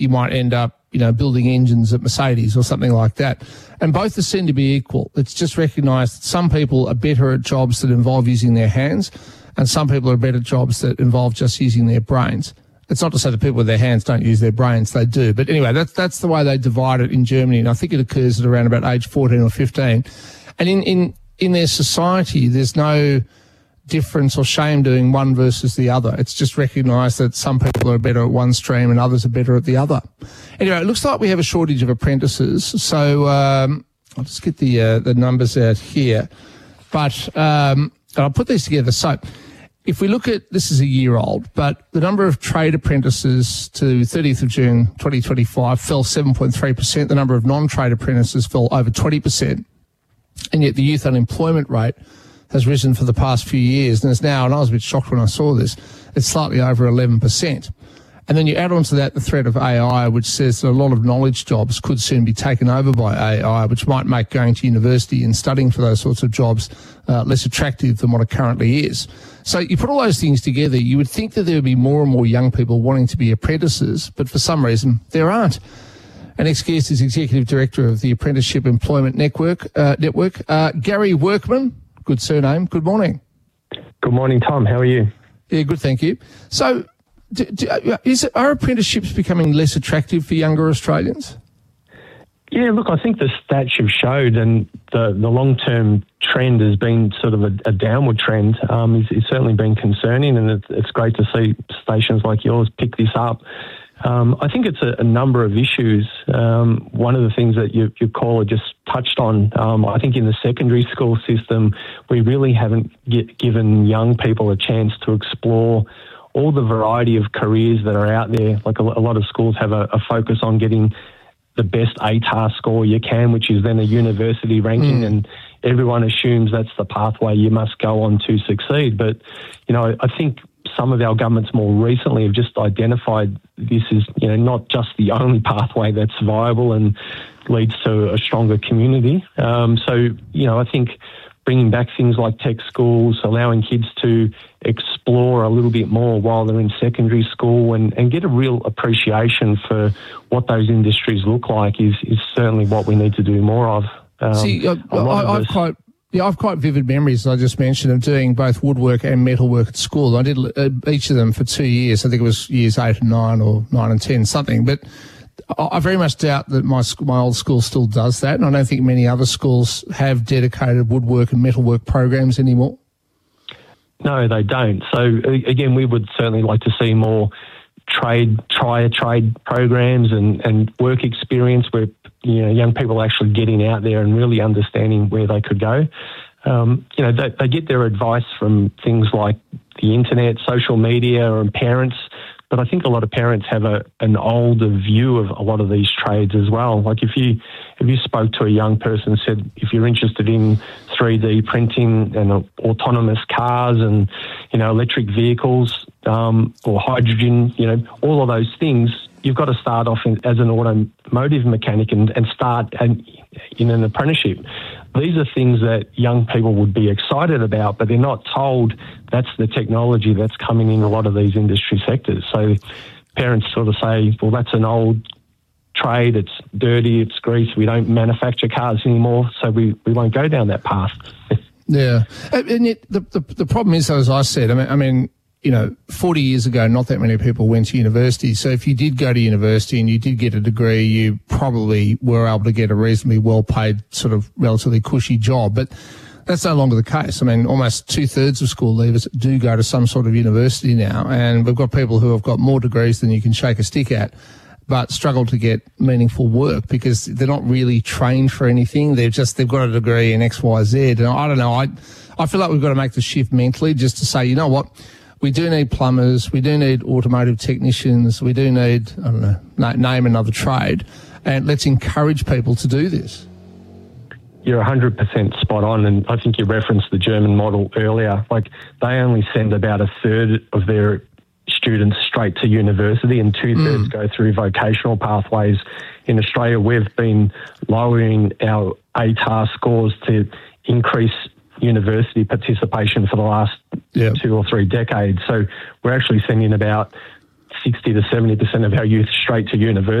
you might end up, building engines at Mercedes or something like that. And both are seen to be equal. It's just recognised that some people are better at jobs that involve using their hands, and some people are better at jobs that involve just using their brains. It's not to say that people with their hands don't use their brains, they do. But anyway, that's the way they divide it in Germany, and I think it occurs at around about age 14 or 15. And in their society, there's no difference or shame doing one versus the other. It's just recognised that some people are better at one stream and others are better at the other. Anyway, it looks like we have a shortage of apprentices, so I'll just get the numbers out here. But I'll put these together. So if we look at, this is a year old, but the number of trade apprentices to 30th of June 2025 fell 7.3%. The number of non-trade apprentices fell over 20%. And yet the youth unemployment rate has risen for the past few years, and it's now, and I was a bit shocked when I saw this, it's slightly over 11%. And then you add on to that the threat of AI, which says that a lot of knowledge jobs could soon be taken over by AI, which might make going to university and studying for those sorts of jobs less attractive than what it currently is. So you put all those things together, you would think that there would be more and more young people wanting to be apprentices, but for some reason there aren't. Our next guest is Executive Director of the Apprenticeship Employment Network, Gary Workman. Good surname. Good morning. Good morning, Tom. How are you? Yeah, good, thank you. So are apprenticeships becoming less attractive for younger Australians? Yeah, look, I think the stats you've showed and the long-term trend has been sort of a downward trend. It's certainly been concerning, and it's great to see stations like yours pick this up. I think it's a number of issues. One of the things that your caller just touched on, I think in the secondary school system, we really haven't given young people a chance to explore all the variety of careers that are out there. Like a lot of schools have a focus on getting the best ATAR score you can, which is then a university ranking, and everyone assumes that's the pathway you must go on to succeed. But, I think some of our governments more recently have just identified this is, not just the only pathway that's viable and leads to a stronger community. I think bringing back things like tech schools, allowing kids to explore a little bit more while they're in secondary school and get a real appreciation for what those industries look like is certainly what we need to do more of. I've quite vivid memories, as I just mentioned, of doing both woodwork and metalwork at school. I did each of them for 2 years. I think it was years 8 and 9 or 9 and 10, something. But I very much doubt that my old school still does that, and I don't think many other schools have dedicated woodwork and metalwork programs anymore. No, they don't. So, again, we would certainly like to see more trade programs and work experience where young people are actually getting out there and really understanding where they could go. They get their advice from things like the internet, social media, and parents. But I think a lot of parents have an older view of a lot of these trades as well. Like if you spoke to a young person and said, if you're interested in 3D printing and autonomous cars and, electric vehicles or hydrogen, all of those things, you've got to start off as an automotive mechanic and start in an apprenticeship. These are things that young people would be excited about, but they're not told that's the technology that's coming in a lot of these industry sectors. So parents sort of say, well, that's an old trade, it's dirty, it's grease, we don't manufacture cars anymore, so we won't go down that path. Yeah. And yet the problem is, as I said, I mean, 40 years ago, not that many people went to university. So if you did go to university and you did get a degree, you probably were able to get a reasonably well-paid, sort of relatively cushy job. But that's no longer the case. I mean, almost 2/3 of school leavers do go to some sort of university now. And we've got people who have got more degrees than you can shake a stick at, but struggle to get meaningful work because they're not really trained for anything. They've got a degree in X, Y, Z. And I don't know. I feel like we've got to make the shift mentally just to say, you know what? We do need plumbers, we do need automotive technicians, we do need, I don't know, name another trade, and let's encourage people to do this. You're 100% spot on, and I think you referenced the German model earlier. Like, they only send about 1/3 of their students straight to university and 2/3 go through vocational pathways. In Australia, we've been lowering our ATAR scores to increase university participation for the last 2 or 3 decades. So we're actually sending about 60 to 70% of our youth straight to university.